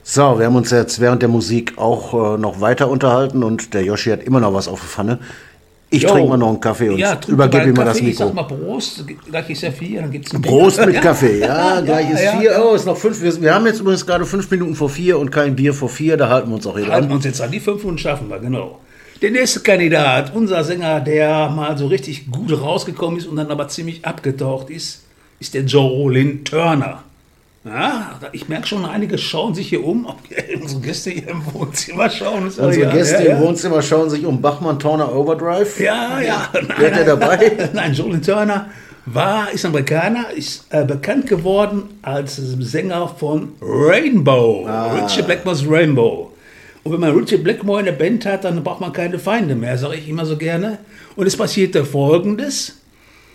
So, wir haben uns jetzt während der Musik auch noch weiter unterhalten und der Yoshi hat immer noch was auf der Pfanne. Ich trinke mal noch einen Kaffee und ja, übergebe ihm mal das Ich sag Mikro. mal Prost, gleich ist ja 4, dann gibt's ein Prost Bier. mit Kaffee, ja, gleich ist ja, 4. ja. Oh, ist noch 5. Wir haben jetzt übrigens gerade 5 Minuten vor 4 und kein Bier vor 4, da halten wir uns auch hier Halten wir dran. uns jetzt an die 5 und schaffen wir, genau. Der nächste Kandidat, unser Sänger, der mal so richtig gut rausgekommen ist und dann aber ziemlich abgetaucht ist, ist der Joe Turner. Ja, ich merke schon, einige schauen sich hier um, ob unsere Gäste hier im Wohnzimmer schauen. Unsere Gäste im Wohnzimmer schauen sich um Bachmann Turner Overdrive. Ja. Wer ist der dabei? Nein, Joe Turner ist Amerikaner, ist bekannt geworden als Sänger von Rainbow, Ritchie Blackmore's Rainbow. Und wenn man Ritchie Blackmore in der Band hat, dann braucht man keine Feinde mehr, sage ich immer so gerne. Und es passierte Folgendes: